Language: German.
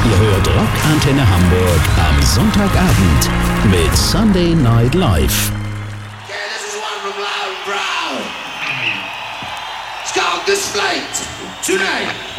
Ihr hört Rock Antenne Hamburg am Sonntagabend mit Sunday Night Live. Okay, this is one from Loud and Proud. It's called This Flight Tonight.